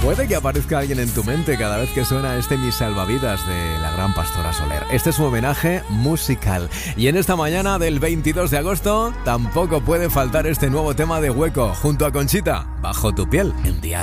Puede que aparezca alguien en tu mente cada vez que suena este Mi Salvavidas de la gran Pastora Soler. Este es un homenaje musical. Y en esta mañana del 22 de agosto tampoco puede faltar este nuevo tema de Hueco junto a Conchita, Bajo tu piel, en Dial.